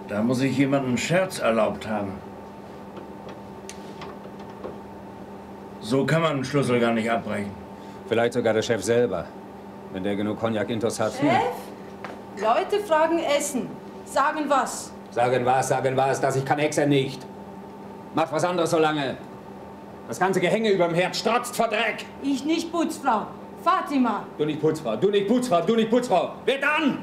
Da muss ich jemandem einen Scherz erlaubt haben. So kann man einen Schlüssel gar nicht abbrechen. Vielleicht sogar der Chef selber, wenn der genug Cognac-Intos hat. Chef? Leute fragen Essen. Sagen was? Sagen was, dass ich kann Hexe nicht. Macht was anderes so lange. Das ganze Gehänge überm Herd strotzt vor Dreck. Ich nicht, Putzfrau. Fatima. Du nicht Putzfrau, du nicht Putzfrau, du nicht Putzfrau. Wer dann?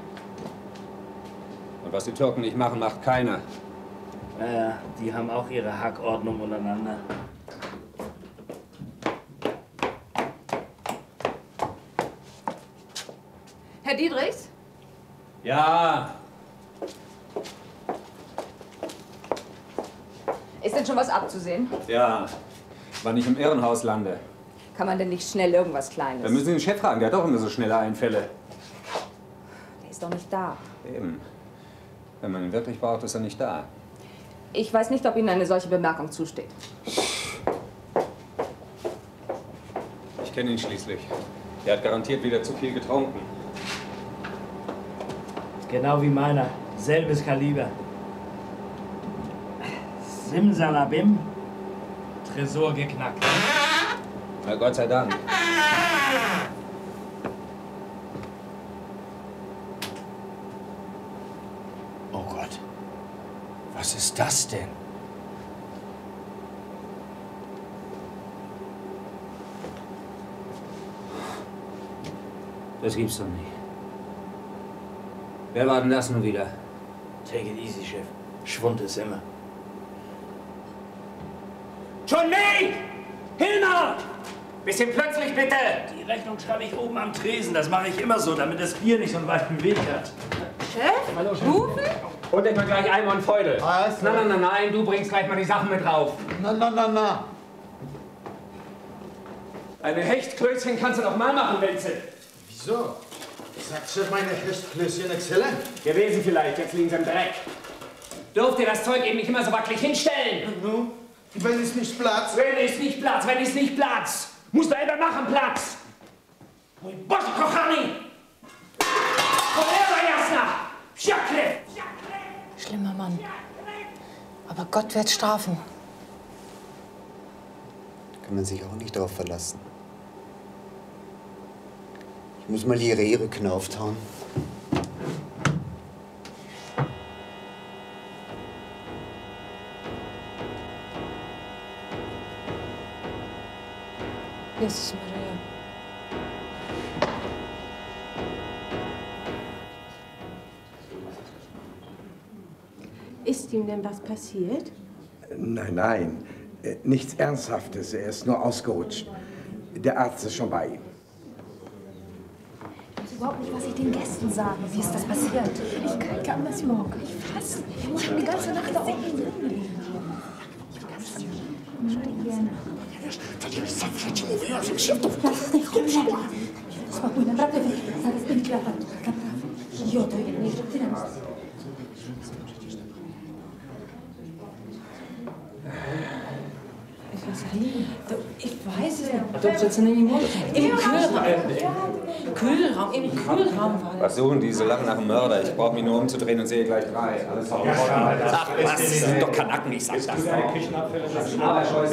Und was die Türken nicht machen, macht keiner. Naja, die haben auch ihre Hackordnung untereinander. Herr Diedrichs? Ja. Ist denn schon was abzusehen? Ja. Wann ich im Irrenhaus lande. Kann man denn nicht schnell irgendwas Kleines? Da müssen Sie den Chef fragen, der hat doch immer so schnelle Einfälle. Der ist doch nicht da. Eben. Wenn man ihn wirklich braucht, ist er nicht da. Ich weiß nicht, ob Ihnen eine solche Bemerkung zusteht. Ich kenne ihn schließlich. Er hat garantiert wieder zu viel getrunken. Genau wie meiner. Selbes Kaliber. Simsalabim. Tresor geknackt. Na Gott sei Dank. Oh Gott. Was ist das denn? Das gibt's doch nicht. Wer war denn das nun wieder? Take it easy, Chef. Schwund ist immer. John May! Hilmer! Bisschen plötzlich, bitte! Die Rechnung schreibe ich oben am Tresen. Das mache ich immer so, damit das Bier nicht so einen weiten Weg hat. Chef? Hallo, Chef. Rufen? Hol dich mal gleich Eimer und Feudel. Was? Nein, du bringst gleich mal die Sachen mit drauf. Na. Eine Hechtklößchen kannst du doch mal machen, Wenzel. Wieso? Sagt Chef, meine Hechtklößchen exzellent. Gewesen vielleicht, jetzt liegen sie im Dreck. Dürft ihr das Zeug eben nicht immer so wackelig hinstellen? Nun, wenn es nicht Platz. Wenn es nicht Platz. Muss da immer machen Platz. Mój Boże kochany! Cholera jasna! Psiakle! Schlimmer Mann. Aber Gott wird strafen. Kann man sich auch nicht darauf verlassen. Ich muss mal ihre Ehrrücken auftauen. Jesus Maria. Ist ihm denn was passiert? Nein. Nichts Ernsthaftes. Er ist nur ausgerutscht. Der Arzt ist schon bei ihm. Ich weiß überhaupt nicht, was ich den Gästen sagen. Wie ist das passiert? Ich kann das morgen. Ich fasse nicht. Ich muss schon die ganze Nacht da unten drin liegen. Spokój, naprawdę, zaraz będzie klapać. Naprawdę. Jodo, jeszcze tyle. Ich weiß es nicht. Ob das nicht im Kühlraum war das. Was suchen die so lange nach dem Mörder? Ich brauche mich nur umzudrehen und sehe gleich drei. Alles auf. Ach was, das sind doch Kanaken, ich sag das.